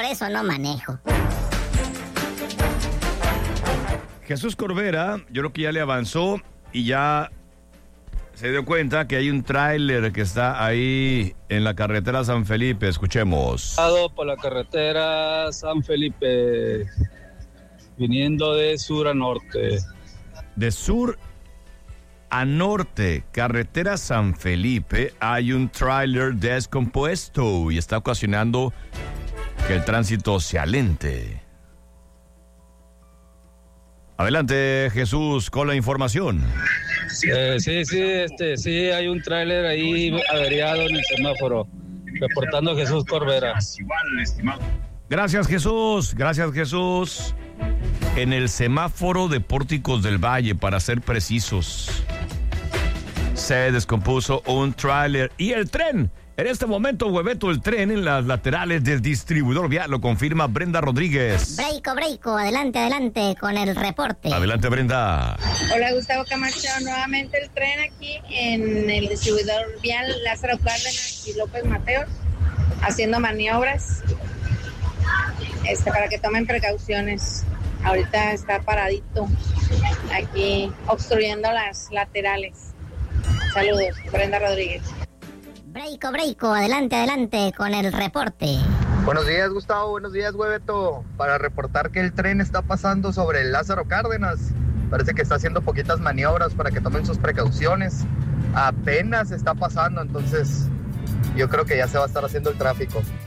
por eso no manejo. Jesús Corbera, yo creo que ya le avanzó y ya se dio cuenta que hay un tráiler que está ahí en la carretera San Felipe. Escuchemos. Por la carretera San Felipe, viniendo de sur a norte. De sur a norte, carretera San Felipe, hay un tráiler descompuesto y está ocasionando que el tránsito se alente. Adelante, Jesús, con la información. Sí, hay un tráiler ahí averiado en el semáforo, reportando Jesús Corbera. Gracias, Jesús. Gracias, Jesús. En el semáforo de Pórticos del Valle, para ser precisos, se descompuso un tráiler y el tren. En este momento, Hueveto, el tren en las laterales del distribuidor vial, lo confirma Brenda Rodríguez. Breiko, adelante con el reporte. Adelante, Brenda. Hola, Gustavo Camacho, nuevamente el tren aquí en el distribuidor vial Lázaro Cárdenas y López Mateos, haciendo maniobras, para que tomen precauciones. Ahorita está paradito, aquí obstruyendo las laterales. Saludos, Brenda Rodríguez. Breiko, adelante con el reporte. Buenos días, Gustavo, buenos días, Hueveto. Para reportar que el tren está pasando sobre el Lázaro Cárdenas. Parece que está haciendo poquitas maniobras para que tomen sus precauciones. Apenas está pasando, entonces yo creo que ya se va a estar haciendo el tráfico.